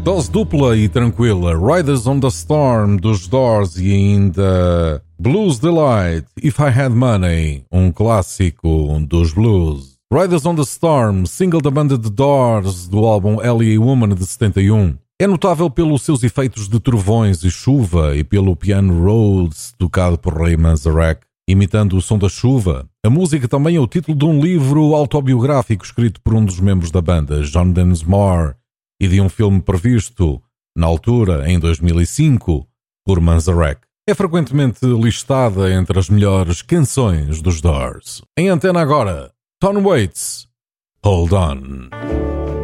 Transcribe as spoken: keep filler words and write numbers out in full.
Dose dupla e tranquila, Riders on the Storm dos Doors e ainda Blues Delight, If I Had Money, um clássico dos blues. Riders on the Storm, single da banda The Doors do álbum L A Woman de setenta e um. É notável pelos seus efeitos de trovões e chuva e pelo piano Rhodes tocado por Ray Manzarek, imitando o som da chuva. A música também é o título de um livro autobiográfico escrito por um dos membros da banda, John Densmore, e de um filme previsto, na altura, em dois mil e cinco, por Manzarek. É frequentemente listada entre as melhores canções dos Doors. Em antena agora, Tom Waits, Hold On.